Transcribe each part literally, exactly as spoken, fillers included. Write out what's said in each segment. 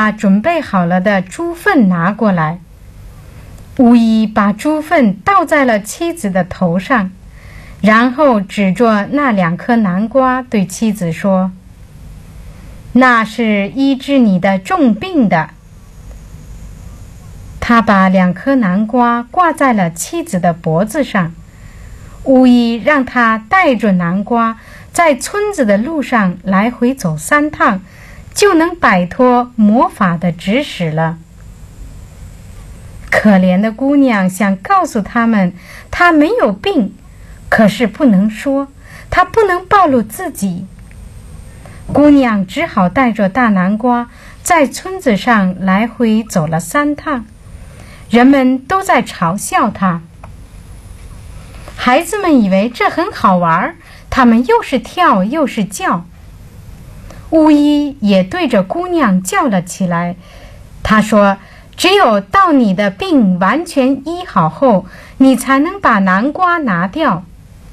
把准备好了的猪粪拿过来。巫医把猪粪倒在了妻子的头上，然后指着那两颗南瓜对妻子说：那是医治你的重病的。他把两颗南瓜挂在了妻子的脖子上，巫医让他带着南瓜在村子的路上来回走三趟，就能摆脱魔法的指使了。可怜的姑娘想告诉他们她没有病，可是不能说，她不能暴露自己。姑娘只好带着大南瓜在村子上来回走了三趟，人们都在嘲笑她。孩子们以为这很好玩，他们又是跳又是叫。巫医也对着姑娘叫了起来，他说：只有到你的病完全医好后，你才能把南瓜拿掉。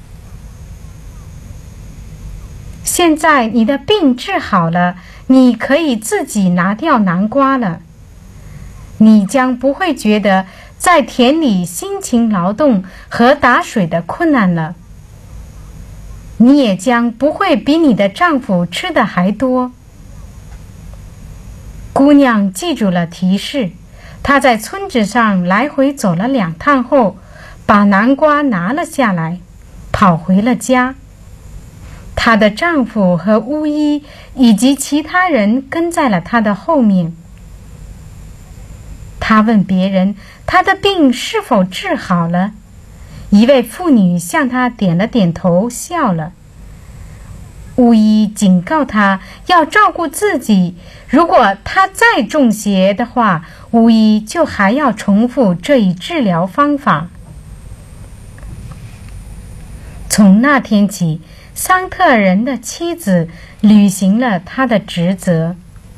现在你的病治好了，你可以自己拿掉南瓜了。你将不会觉得在田里辛勤劳动和打水的困难了。你也将不会比你的丈夫吃的还多。姑娘记住了提示，她在村子上来回走了两趟后，把南瓜拿了下来，跑回了家。她的丈夫和巫医以及其他人跟在了她的后面。她问别人她的病是否治好了，一位妇女向她点了点头，笑了。巫医警告她要照顾自己，如果她再中邪的话，巫医就还要重复这一治疗方法。从那天起，桑特尔人的妻子履行了她的职责。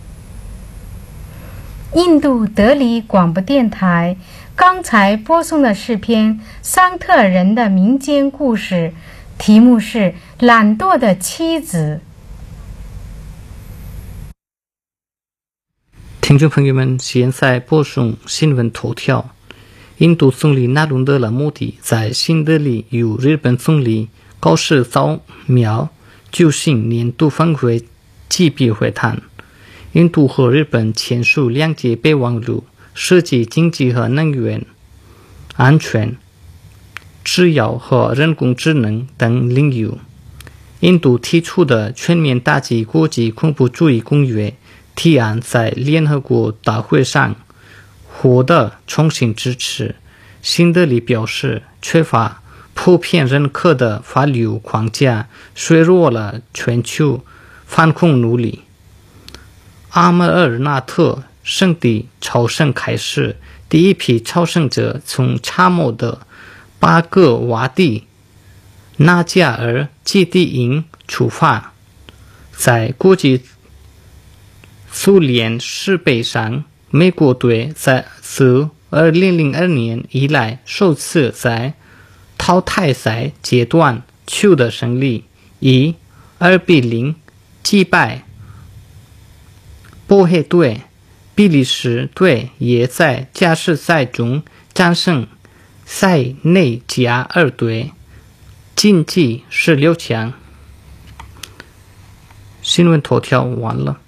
印度德里广播电台刚才播送的是篇桑特尔人的民间故事，题目是懒惰的妻子。 听众朋友们，现在播送新闻头条。印度总理纳伦德拉莫迪在新德里与日本总理高市早苗举行年度峰会级别会谈。印度和日本签署两届备忘录，涉及经济和能源安全、制药和人工智能等领域。印度提出的全面打击国际恐怖主义公约提案在联合国大会上获得重新支持。新德里表示，缺乏普遍认可的法律框架削弱了全球反恐努力。阿穆尔纳特圣地朝圣开始，第一批朝圣者从沙漠的巴格瓦蒂纳加尔基地营出发，在国际苏联世杯上，美国队在自二零零二年以来首次在淘汰赛阶段取得胜利，以二比零击败波黑队。比利时队也在加时赛中战胜塞内加尔队，晋级十六强。新闻头条完了。